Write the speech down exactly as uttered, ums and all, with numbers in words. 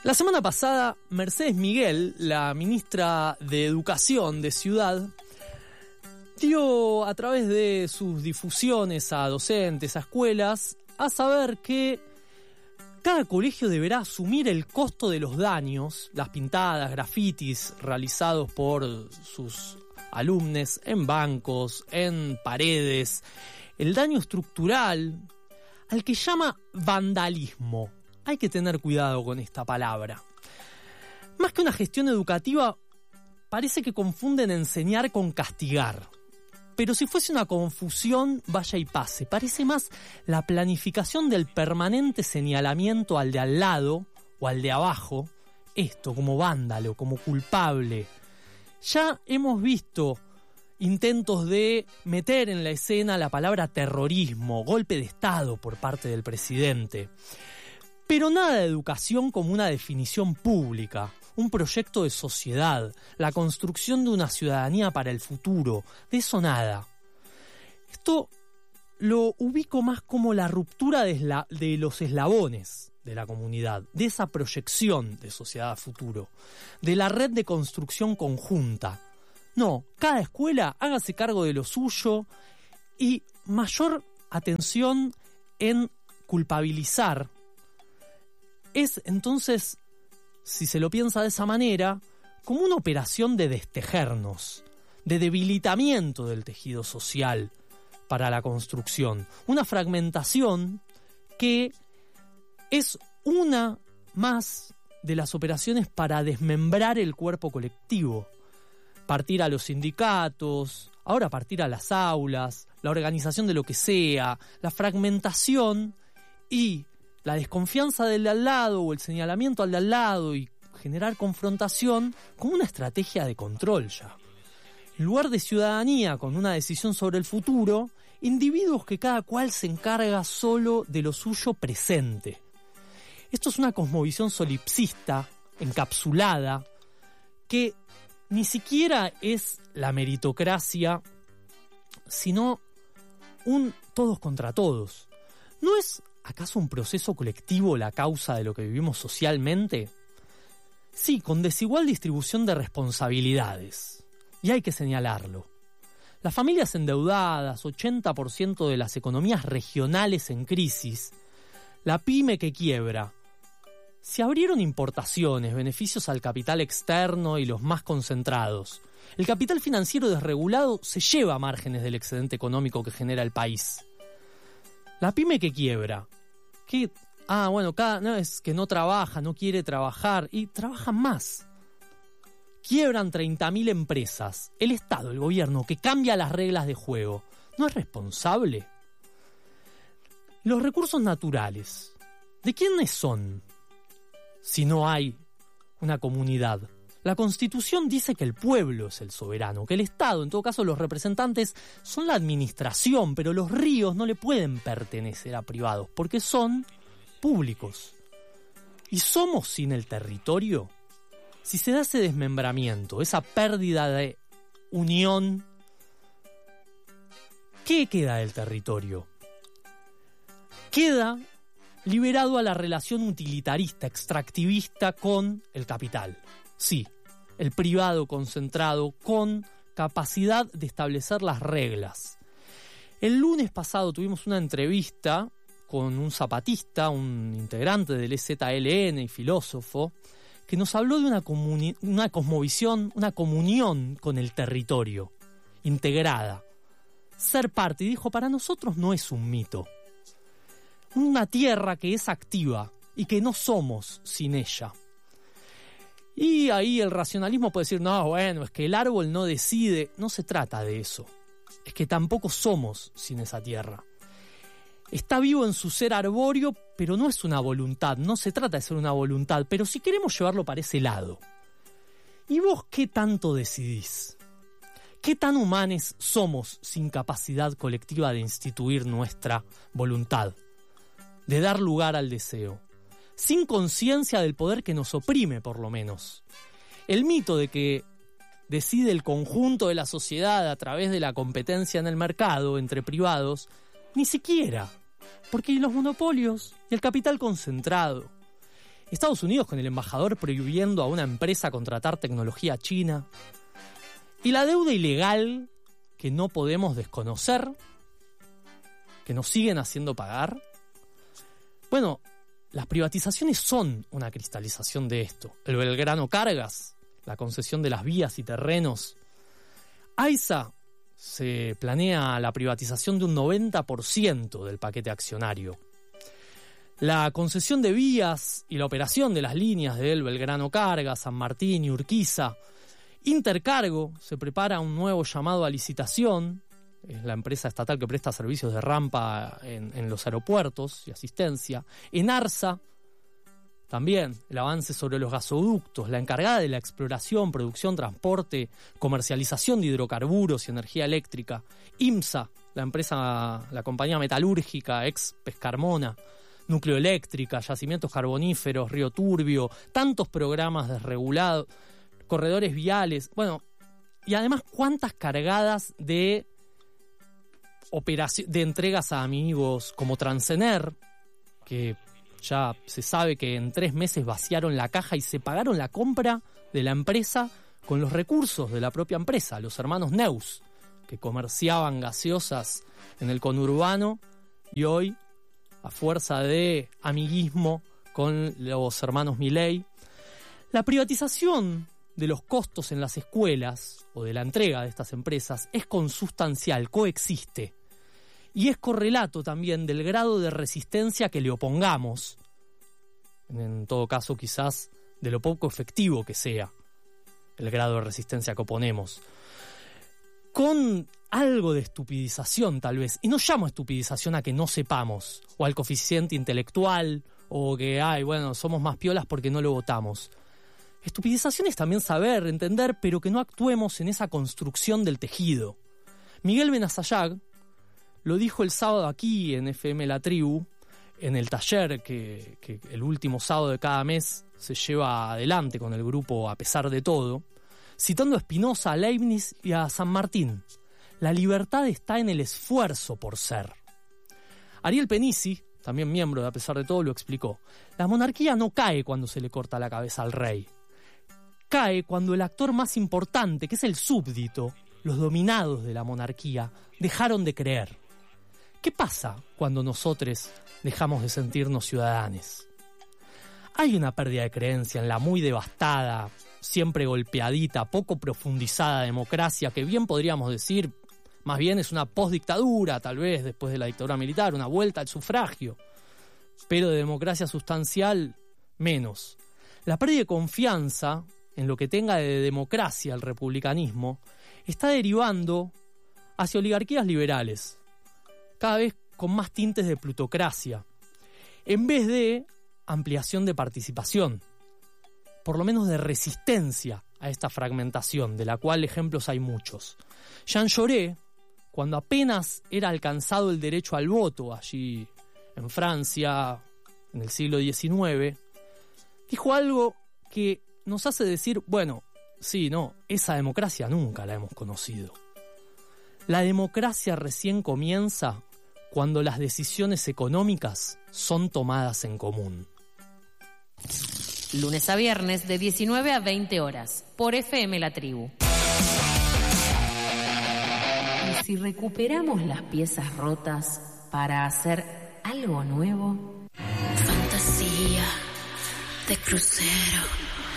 La semana pasada, Mercedes Miguel, la ministra de Educación de Ciudad, dio a través de sus difusiones a docentes, a escuelas, a saber que cada colegio deberá asumir el costo de los daños, las pintadas, grafitis realizados por sus alumnos en bancos, en paredes, el daño estructural, al que llama vandalismo. Hay que tener cuidado con esta palabra. Más que una gestión educativa, parece que confunden enseñar con castigar. Pero si fuese una confusión, vaya y pase. Parece más la planificación del permanente señalamiento al de al lado o al de abajo, esto como vándalo, como culpable. Ya hemos visto intentos de meter en la escena la palabra terrorismo, golpe de Estado por parte del presidente. Pero nada de educación como una definición pública, un proyecto de sociedad, la construcción de una ciudadanía para el futuro, de eso nada. Esto lo ubico más como la ruptura de, esla- de los eslabones de la comunidad, de esa proyección de sociedad a futuro, de la red de construcción conjunta. No, cada escuela hágase cargo de lo suyo y mayor atención en culpabilizar. Es entonces, si se lo piensa de esa manera, como una operación de destejernos, de debilitamiento del tejido social para la construcción. Una fragmentación que es una más de las operaciones para desmembrar el cuerpo colectivo. Partir a los sindicatos, ahora partir a las aulas, la organización de lo que sea, la fragmentación y la desconfianza del de al lado o el señalamiento al de al lado y generar confrontación como una estrategia de control ya. En lugar de ciudadanía con una decisión sobre el futuro, individuos que cada cual se encarga solo de lo suyo presente. Esto es una cosmovisión solipsista, encapsulada, que ni siquiera es la meritocracia, sino un todos contra todos. ¿No es acaso un proceso colectivo la causa de lo que vivimos socialmente? Sí, con desigual distribución de responsabilidades. Y hay que señalarlo. Las familias endeudadas, ochenta por ciento de las economías regionales en crisis, la pyme que quiebra. Se abrieron importaciones, beneficios al capital externo y los más concentrados. El capital financiero desregulado se lleva márgenes del excedente económico que genera el país. La pyme que quiebra, que, ah, bueno, cada, no, es que no trabaja, no quiere trabajar, y trabajan más. Quiebran treinta mil empresas. El Estado, el gobierno, que cambia las reglas de juego, ¿no es responsable? Los recursos naturales, ¿de quiénes son? Si no hay una comunidad. La Constitución dice que el pueblo es el soberano, que el Estado, en todo caso los representantes, son la administración, pero los ríos no le pueden pertenecer a privados, porque son públicos. ¿Y somos sin el territorio? Si se da ese desmembramiento, esa pérdida de unión, ¿qué queda del territorio? Queda liberado a la relación utilitarista, extractivista con el capital. Sí, el privado concentrado con capacidad de establecer las reglas. El lunes pasado tuvimos una entrevista con un zapatista, un integrante del E Z L N y filósofo, que nos habló de una, comuni- una cosmovisión, una comunión con el territorio, integrada. Ser parte, y dijo, para nosotros no es un mito. Una tierra que es activa y que no somos sin ella. Y ahí el racionalismo puede decir, no, bueno, es que el árbol no decide. No se trata de eso. Es que tampoco somos sin esa tierra. Está vivo en su ser arbóreo, pero no es una voluntad. No se trata de ser una voluntad, pero sí queremos llevarlo para ese lado. ¿Y vos qué tanto decidís? ¿Qué tan humanes somos sin capacidad colectiva de instituir nuestra voluntad? De dar lugar al deseo, sin conciencia del poder que nos oprime, por lo menos. El mito de que decide el conjunto de la sociedad a través de la competencia en el mercado entre privados, ni siquiera, porque los monopolios y el capital concentrado. Estados Unidos con el embajador prohibiendo a una empresa contratar tecnología china. Y la deuda ilegal que no podemos desconocer, que nos siguen haciendo pagar. Bueno, las privatizaciones son una cristalización de esto. El Belgrano Cargas, la concesión de las vías y terrenos. AISA se planea la privatización de un noventa por ciento del paquete accionario. La concesión de vías y la operación de las líneas del Belgrano Cargas, San Martín y Urquiza. Intercargo, se prepara un nuevo llamado a licitación. Es la empresa estatal que presta servicios de rampa en, en los aeropuertos y asistencia. Enarsa, también el avance sobre los gasoductos, la encargada de la exploración, producción, transporte, comercialización de hidrocarburos y energía eléctrica. IMSA, la empresa, la compañía metalúrgica, ex Pescarmona. Núcleo Eléctrica, yacimientos carboníferos, Río Turbio, tantos programas desregulados, corredores viales, bueno, y además cuántas cargadas de operación, de entregas a amigos como Transener, que ya se sabe que en tres meses vaciaron la caja y se pagaron la compra de la empresa con los recursos de la propia empresa, los hermanos Neus, que comerciaban gaseosas en el conurbano y hoy, a fuerza de amiguismo con los hermanos Milei. La privatización de los costos en las escuelas o de la entrega de estas empresas es consustancial, coexiste. Y es correlato también del grado de resistencia que le opongamos, en todo caso quizás de lo poco efectivo que sea el grado de resistencia que oponemos. Con algo de estupidización tal vez, y no llamo estupidización a que no sepamos, o al coeficiente intelectual, o que, ay, bueno, somos más piolas porque no lo votamos. Estupidización es también saber, entender, pero que no actuemos en esa construcción del tejido. Miguel Benazayag lo dijo el sábado aquí en F M La Tribu, en el taller que, que el último sábado de cada mes se lleva adelante con el grupo A Pesar de Todo, citando a Spinoza, a Leibniz y a San Martín. La libertad está en el esfuerzo por ser. Ariel Penisi, también miembro de A Pesar de Todo, lo explicó. La monarquía no cae cuando se le corta la cabeza al rey. Cae cuando el actor más importante, que es el súbdito, los dominados de la monarquía, dejaron de creer. ¿Qué pasa cuando nosotros dejamos de sentirnos ciudadanos? Hay una pérdida de creencia en la muy devastada, siempre golpeadita, poco profundizada democracia que bien podríamos decir, más bien es una postdictadura, tal vez después de la dictadura militar, una vuelta al sufragio, pero de democracia sustancial, menos. La pérdida de confianza en lo que tenga de democracia el republicanismo está derivando hacia oligarquías liberales, cada vez con más tintes de plutocracia, en vez de ampliación de participación, por lo menos de resistencia a esta fragmentación, de la cual ejemplos hay muchos. Jean Jaurès, cuando apenas era alcanzado el derecho al voto allí en Francia, en el siglo diecinueve, dijo algo que nos hace decir, bueno, sí, no, esa democracia nunca la hemos conocido. La democracia recién comienza cuando las decisiones económicas son tomadas en común. Lunes a viernes de diecinueve a veinte horas, por F M La Tribu. ¿Y si recuperamos las piezas rotas para hacer algo nuevo? Fantasía de crucero.